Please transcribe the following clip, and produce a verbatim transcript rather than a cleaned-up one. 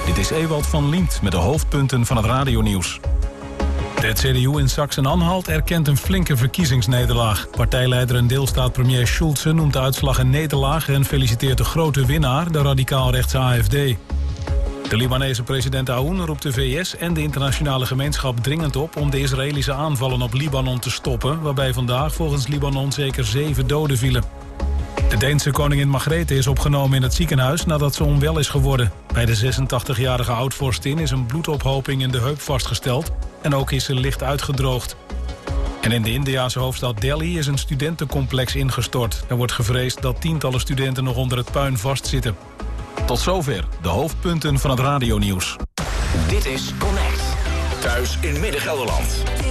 Dit is Ewald van Liemt met de hoofdpunten van het radionieuws. De C D U in Sachsen-Anhalt erkent een flinke verkiezingsnederlaag. Partijleider en deelstaat-premier Schulze noemt de uitslag een nederlaag en feliciteert de grote winnaar, de radicaal-rechtse A F D. De Libanese president Aoun roept de V S en de internationale gemeenschap dringend op om de Israëlische aanvallen op Libanon te stoppen, waarbij vandaag volgens Libanon zeker zeven doden vielen. De Deense koningin Margrethe is opgenomen in het ziekenhuis nadat ze onwel is geworden. Bij de zesentachtigjarige oud-vorstin is een bloedophoping in de heup vastgesteld en ook is ze licht uitgedroogd. En in de Indiase hoofdstad Delhi is een studentencomplex ingestort. Er wordt gevreesd dat tientallen studenten nog onder het puin vastzitten. Tot zover de hoofdpunten van het radionieuws. Dit is Connect. Thuis in Midden-Gelderland.